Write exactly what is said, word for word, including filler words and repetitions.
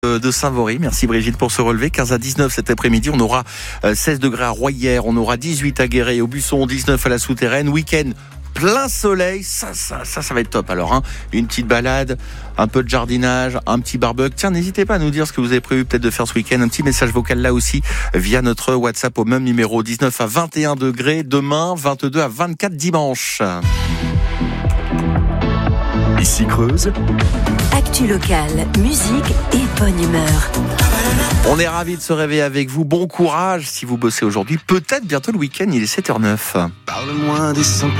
de Saint-Vaury. Merci Brigitte pour ce relevé. quinze à dix-neuf cet après-midi. On aura seize degrés à Royères, on aura dix-huit à Guéret, au Buisson, dix-neuf à la Souterraine. Week-end plein soleil, ça, ça, ça, ça va être top. Alors, hein, une petite balade, un peu de jardinage, un petit barbecue. Tiens, n'hésitez pas à nous dire ce que vous avez prévu peut-être de faire ce week-end. Un petit message vocal là aussi via notre WhatsApp au même numéro. dix-neuf à vingt et un degrés demain, vingt-deux à vingt-quatre dimanche. Ici Creuse. Actu locale, musique et bonne humeur. On est ravis de se réveiller avec vous. Bon courage si vous bossez aujourd'hui. Peut-être bientôt le week-end, il est sept heures zéro neuf. Parle-moi des cent